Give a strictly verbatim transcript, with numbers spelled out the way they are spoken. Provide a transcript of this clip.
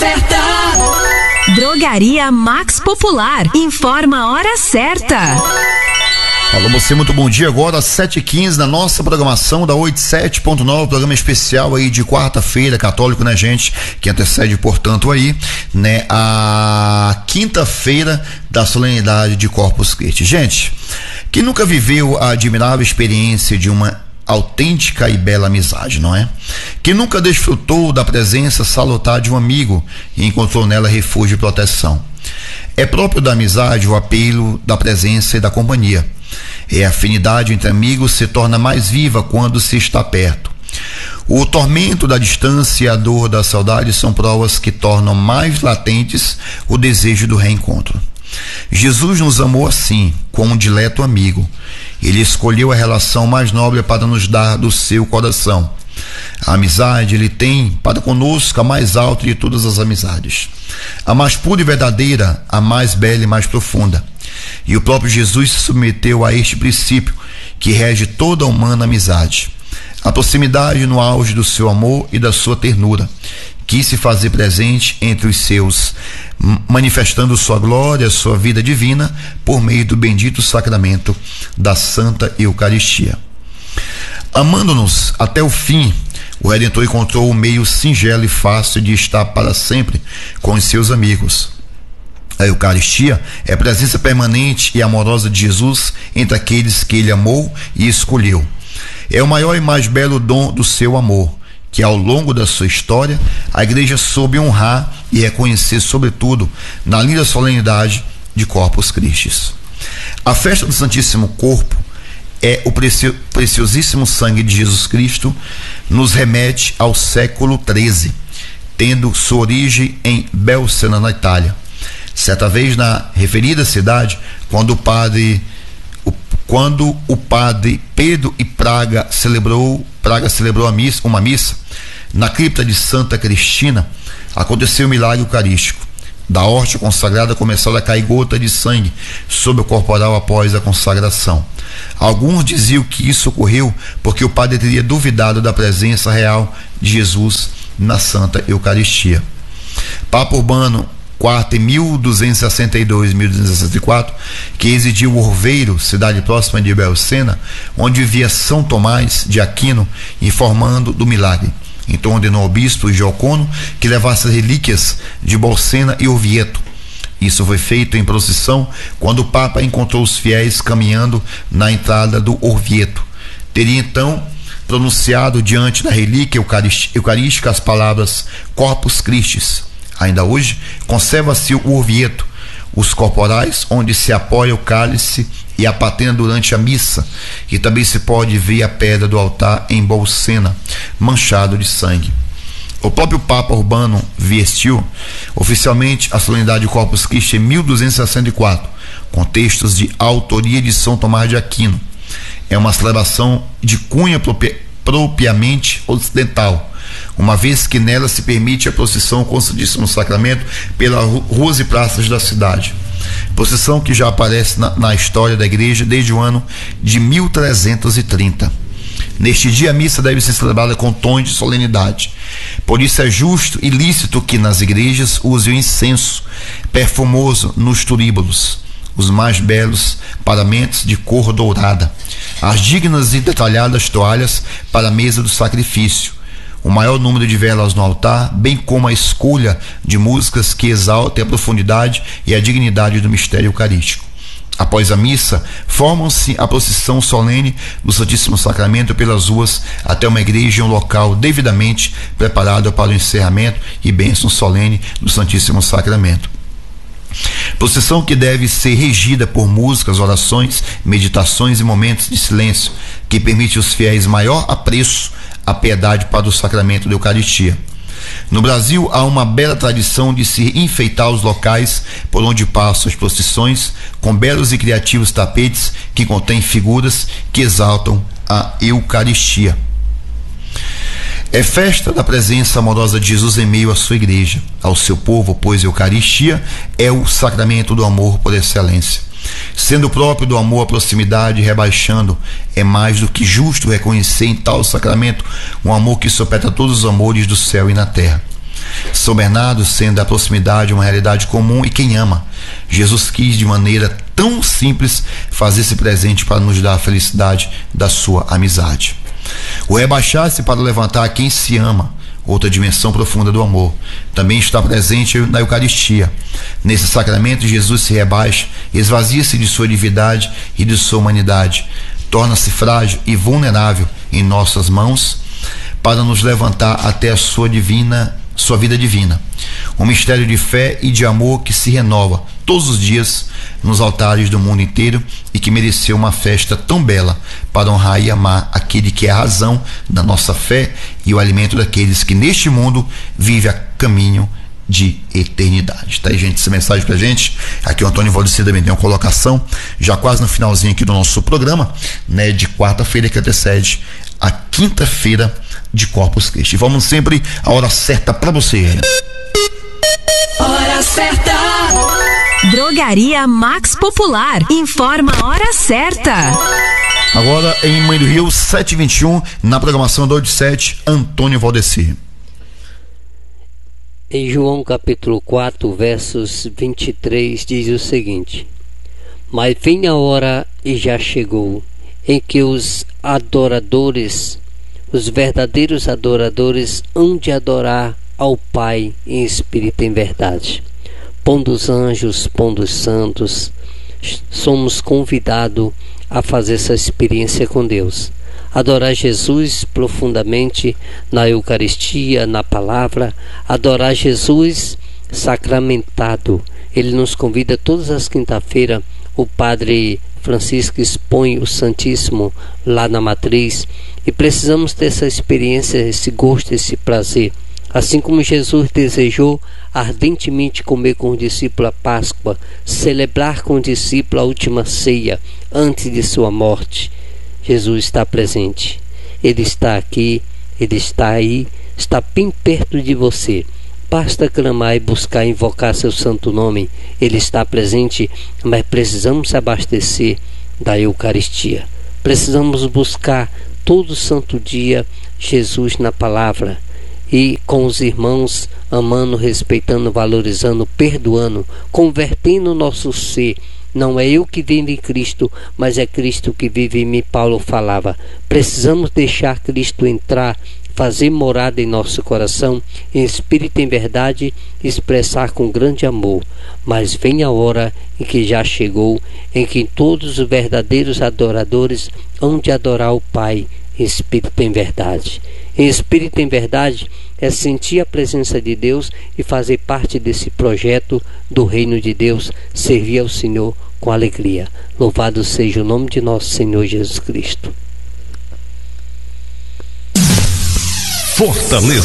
certa. Drogaria Max Popular informa a hora certa. Alô, você, muito bom dia. Agora, sete e quinze, na nossa programação da oitenta e sete ponto nove, programa especial aí de quarta-feira, católico, né, gente? Que antecede, portanto, aí, né, a quinta-feira da solenidade de Corpus Christi. Gente, quem nunca viveu a admirável experiência de uma autêntica e bela amizade, não é? Quem nunca desfrutou da presença salutar de um amigo e encontrou nela refúgio e proteção? É próprio da amizade o apelo da presença e da companhia. E a afinidade entre amigos se torna mais viva quando se está perto. O tormento da distância e a dor da saudade são provas que tornam mais latentes o desejo do reencontro. Jesus nos amou assim, como um dileto amigo. Ele escolheu a relação mais nobre para nos dar do seu coração. A amizade ele tem para conosco a mais alta de todas as amizades, a mais pura e verdadeira, a mais bela e mais profunda. E o próprio Jesus se submeteu a este princípio que rege toda a humana amizade. A proximidade no auge do seu amor e da sua ternura quis se fazer presente entre os seus, manifestando sua glória, sua vida divina, por meio do bendito sacramento da Santa Eucaristia. Amando-nos até o fim, o Redentor encontrou um meio singelo e fácil de estar para sempre com os seus amigos. A Eucaristia é a presença permanente e amorosa de Jesus entre aqueles que ele amou e escolheu. É o maior e mais belo dom do seu amor, que ao longo da sua história a Igreja soube honrar e reconhecer, sobretudo na linda solenidade de Corpus Christi. A festa do Santíssimo Corpo é o precio, preciosíssimo sangue de Jesus Cristo, nos remete ao século treze, tendo sua origem em Belcena, na Itália. Certa vez, na referida cidade, quando o padre o, quando o padre Pedro e Praga celebrou Praga celebrou a missa, uma missa na cripta de Santa Cristina, aconteceu o milagre eucarístico. Da hóstia consagrada começaram a cair gotas de sangue sobre o corporal após a consagração. Alguns diziam que isso ocorreu porque o padre teria duvidado da presença real de Jesus na Santa Eucaristia. Papa Urbano quarto, em mil duzentos e sessenta e dois, mil duzentos e sessenta e quatro, que residiu em Orveiro, cidade próxima de Belcena, onde vivia São Tomás de Aquino, informando do milagre. Então ordenou ao bispo Giocono que levasse as relíquias de Bolsena e Orvieto. Isso foi feito em procissão quando o Papa encontrou os fiéis caminhando na entrada do Orvieto. Teria então pronunciado diante da relíquia eucarística as palavras Corpus Christi. Ainda hoje conserva-se o Orvieto, os corporais onde se apoia o cálice e a patena durante a missa, e também se pode ver a pedra do altar em Bolsena, manchado de sangue. O próprio Papa Urbano vestiu oficialmente a solenidade de Corpus Christi em mil duzentos e sessenta e quatro, com textos de autoria de São Tomás de Aquino. É uma celebração de cunha propi- propriamente ocidental, uma vez que nela se permite a procissão com o Santíssimo Sacramento pelas ruas e praças da cidade. Procissão que já aparece na, na história da Igreja desde o ano de mil trezentos e trinta. Neste dia a missa deve ser celebrada com tons de solenidade. Por isso é justo e lícito que nas igrejas use o incenso perfumoso nos turíbulos, os mais belos paramentos de cor dourada, as dignas e detalhadas toalhas para a mesa do sacrifício, o maior número de velas no altar, bem como a escolha de músicas que exaltem a profundidade e a dignidade do mistério eucarístico. Após a missa, formam-se a procissão solene do Santíssimo Sacramento pelas ruas até uma igreja em um local devidamente preparado para o encerramento e bênção solene do Santíssimo Sacramento. Procissão que deve ser regida por músicas, orações, meditações e momentos de silêncio, que permite aos fiéis maior apreço à piedade para o sacramento da Eucaristia. No Brasil há uma bela tradição de se enfeitar os locais por onde passam as procissões com belos e criativos tapetes que contêm figuras que exaltam a Eucaristia. É festa da presença amorosa de Jesus em meio à sua igreja, ao seu povo, pois a Eucaristia é o sacramento do amor por excelência. Sendo próprio do amor a proximidade, rebaixando, é mais do que justo reconhecer em tal sacramento um amor que supera todos os amores do céu e na terra. São Bernardo, sendo a proximidade uma realidade comum, e quem ama, Jesus quis de maneira tão simples fazer-se presente para nos dar a felicidade da sua amizade. O rebaixar-se para levantar quem se ama, outra dimensão profunda do amor, também está presente na Eucaristia. Nesse sacramento, Jesus se rebaixa, esvazia-se de sua divindade e de sua humanidade, torna-se frágil e vulnerável em nossas mãos para nos levantar até a sua divina, sua vida divina. Um mistério de fé e de amor que se renova todos os dias nos altares do mundo inteiro e que mereceu uma festa tão bela para honrar e amar aquele que é a razão da nossa fé e o alimento daqueles que neste mundo vive a caminho de eternidade. Tá aí, gente, essa mensagem pra gente. Aqui o Antônio Valdeci também tem uma colocação, já quase no finalzinho aqui do nosso programa, né, de quarta-feira, que antecede a quinta-feira de Corpus Christi. Vamos sempre à hora certa pra você. Hora certa. Drogaria Max Popular informa a hora certa. Agora em Mãe do Rio, sete e vinte e um, na programação do oito sete, Antônio Valdeci. Em João capítulo quatro, versos vinte e três, diz o seguinte: mas vem a hora, e já chegou, em que os adoradores, os verdadeiros adoradores, hão de adorar ao Pai em espírito e em verdade. Pondo os anjos, pondo os santos, somos convidados a fazer essa experiência com Deus. Adorar Jesus profundamente na Eucaristia, na palavra, adorar Jesus sacramentado. Ele nos convida todas as quinta-feiras. O Padre Francisco expõe o Santíssimo lá na matriz, e precisamos ter essa experiência, esse gosto, esse prazer. Assim como Jesus desejou ardentemente comer com o discípulo a Páscoa, celebrar com o discípulo a última ceia antes de sua morte, Jesus está presente. Ele está aqui, Ele está aí, está bem perto de você. Basta clamar e buscar invocar seu santo nome. Ele está presente, mas precisamos se abastecer da Eucaristia. Precisamos buscar todo santo dia Jesus na palavra, e com os irmãos, amando, respeitando, valorizando, perdoando, convertendo o nosso ser. Não é eu que vivo em Cristo, mas é Cristo que vive em mim, Paulo falava. Precisamos deixar Cristo entrar, fazer morada em nosso coração, em espírito e em verdade, expressar com grande amor. Mas vem a hora em que já chegou, em que todos os verdadeiros adoradores hão de adorar o Pai em espírito e em verdade. Em espírito e em verdade é sentir a presença de Deus e fazer parte desse projeto do reino de Deus, servir ao Senhor com alegria. Louvado seja o nome de nosso Senhor Jesus Cristo. Fortaleza.